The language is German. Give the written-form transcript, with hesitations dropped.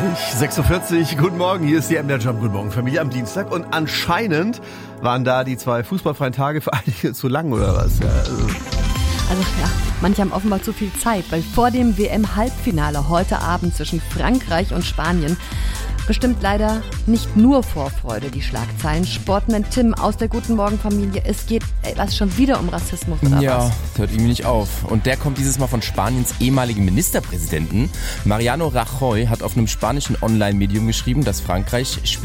6.40 Uhr, guten Morgen, hier ist die MDR Jump, guten Morgen Familie am Dienstag und anscheinend waren da die 2 fußballfreien Tage für einige zu lang oder was? Also ja, manche haben offenbar zu viel Zeit, weil vor dem WM-Halbfinale heute Abend zwischen Frankreich und Spanien bestimmt leider nicht nur Vorfreude die Schlagzeilen. Sportman Tim aus der Guten Morgen Familie, es geht was schon wieder um Rassismus oder was? Ja, hört irgendwie nicht auf. Und der kommt dieses Mal von Spaniens ehemaligen Ministerpräsidenten. Mariano Rajoy hat auf einem spanischen Online-Medium geschrieben, dass Frankreich